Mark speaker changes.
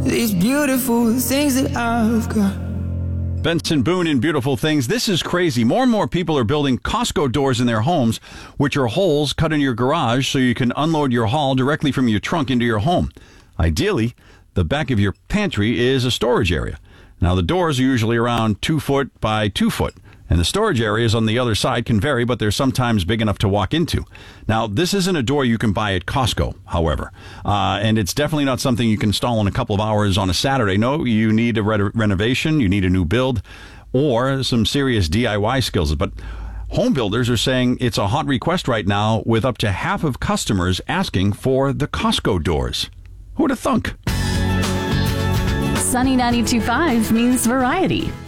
Speaker 1: these beautiful things that I've got.
Speaker 2: Benson Boone in Beautiful Things. This is crazy. More and more people are building Costco doors in their homes, which are holes cut in your garage so you can unload your haul directly from your trunk into your home. Ideally, the back of your pantry is a storage area. Now, the doors are usually around 2 foot by 2 foot, and the storage areas on the other side can vary, but they're sometimes big enough to walk into. Now, this isn't a door you can buy at Costco, however, and it's definitely not something you can install in a couple of hours on a Saturday. No, you need a renovation, you need a new build, or some serious DIY skills. But home builders are saying it's a hot request right now, with up to half of customers asking for the Costco doors. Who'd have thunk?
Speaker 3: Sunny 92.5 means variety.